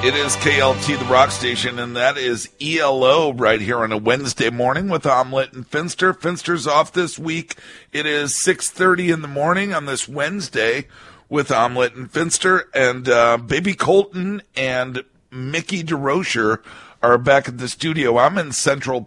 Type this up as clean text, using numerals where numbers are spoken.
It is KLT, the rock station, and that is ELO right here on a Wednesday morning with Omelette and Finster. Finster's off this week. It is 6:30 in the morning on this Wednesday with Omelette and Finster, and Baby Colton and Mickey DeRocher are back at the studio. I'm in Central